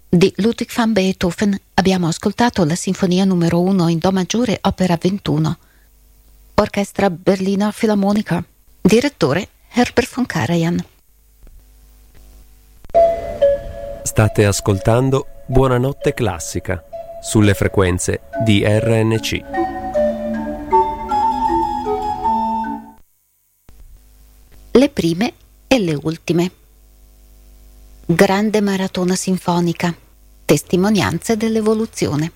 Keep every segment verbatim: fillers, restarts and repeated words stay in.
Di Ludwig van Beethoven abbiamo ascoltato la Sinfonia numero uno in Do maggiore, opera ventuno, Orchestra Berliner Philharmoniker, direttore Herbert von Karajan. State ascoltando Buonanotte Classica sulle frequenze di R N C. Le prime e le ultime. Grande maratona sinfonica, testimonianze dell'evoluzione.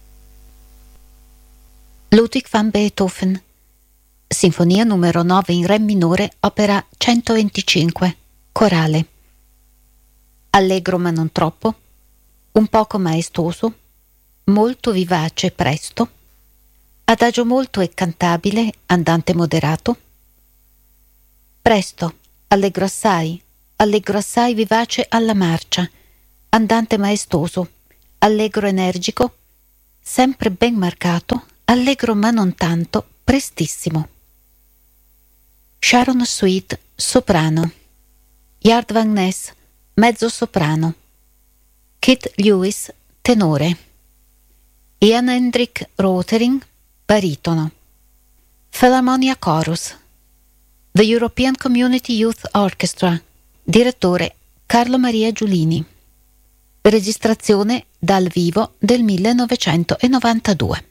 Ludwig van Beethoven, Sinfonia numero nove in Re minore, opera centoventicinque, corale. Allegro ma non troppo, un poco maestoso, molto vivace presto, adagio molto e cantabile, andante moderato. Presto, allegro assai, allegro assai vivace alla marcia, andante maestoso, allegro energico, sempre ben marcato, allegro ma non tanto, prestissimo. Sharon Sweet, soprano. Yard Van Ness, mezzo soprano. Kit Lewis, tenore. Ian Hendrik Rotering, baritono. Philharmonia Chorus. The European Community Youth Orchestra, direttore Carlo Maria Giulini. Registrazione dal vivo del millenovecentonovantadue.